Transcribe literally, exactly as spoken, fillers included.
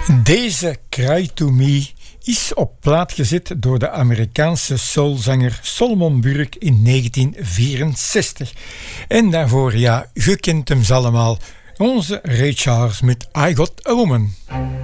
Deze Cry to Me is op plaat gezet door de Amerikaanse soulzanger Solomon Burke in negentien vierenzestig. En daarvoor, ja, je kent hem allemaal, onze Ray Charles met I Got a Woman.